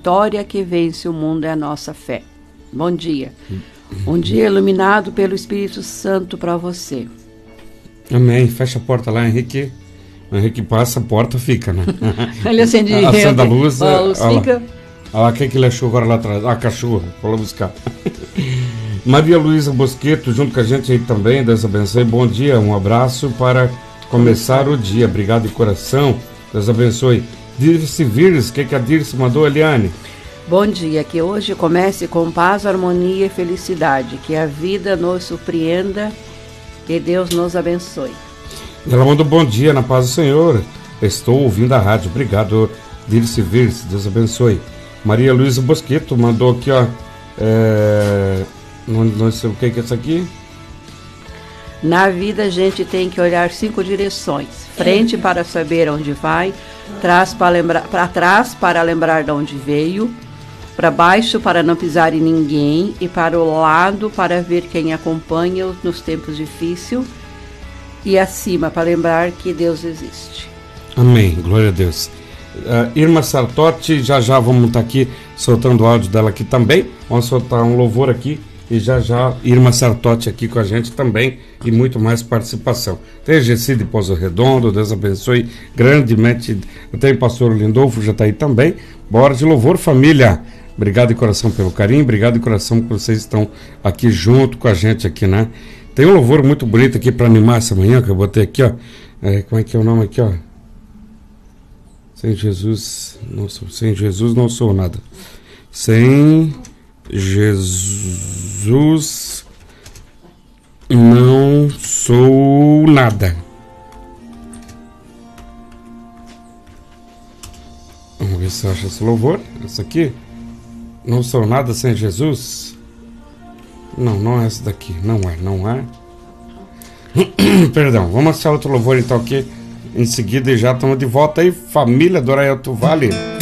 vitória que vence o mundo é a nossa fé. Bom dia. Um dia iluminado pelo Espírito Santo para você. Amém. Fecha a porta lá, Henrique. O Henrique passa, a porta fica, né? Ele acende a luz. A luz fica. Olha lá, o que ele achou agora lá atrás? Ah, cachorro. Vou lá buscar. Maria Luísa Bosqueto, junto com a gente aí também. Deus abençoe. Bom dia, um abraço para começar o dia. Obrigado de coração. Deus abençoe. Dirce Vires, o que a Dirce mandou, Eliane? Bom dia, que hoje comece com paz, harmonia e felicidade. Que a vida nos surpreenda. Que Deus nos abençoe. Ela mandou bom dia, na paz do Senhor. Estou ouvindo a rádio. Obrigado, Dirce Vires. Deus abençoe. Maria Luísa Bosqueto mandou aqui, ó. Não sei o que é isso aqui. Na vida a gente tem que olhar 5 direções. Frente para saber onde vai, para trás para lembrar de onde veio, para baixo para não pisar em ninguém e para o lado para ver quem acompanha nos tempos difíceis e acima para lembrar que Deus existe. Amém, glória a Deus. Irma Sartotti, já vamos estar aqui soltando o áudio dela aqui também. Vamos soltar um louvor aqui e já Irma Sartotti aqui com a gente também e muito mais participação. Tem Gessi de Pozo Redondo, Deus abençoe grandemente. Tem o pastor Lindolfo, já está aí também. Bora de louvor, família. Obrigado de coração pelo carinho, obrigado de coração que vocês estão aqui junto com a gente aqui, né? Tem um louvor muito bonito aqui para animar essa manhã que eu botei aqui, ó. Como é que é o nome aqui, ó? Sem Jesus não sou nada. Sem Jesus não sou nada. Vamos ver se eu acho esse louvor. Esse aqui. Não sou nada sem Jesus. Não é esse daqui. Não é. Perdão. Vamos achar outro louvor então aqui. Em seguida já estamos de volta aí, família do Araial do Vale.